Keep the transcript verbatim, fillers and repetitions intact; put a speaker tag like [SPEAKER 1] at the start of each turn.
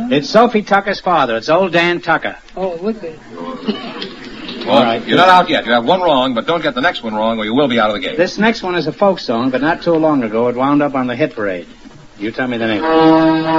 [SPEAKER 1] It's Sophie Tucker's father. It's old Dan Tucker.
[SPEAKER 2] Oh, it would be.
[SPEAKER 3] Well, all right. You're not out yet. You have one wrong, but don't get the next one wrong or you will be out of the game.
[SPEAKER 1] This next one is a folk song, but not too long ago it wound up on the hit parade. You tell me the name.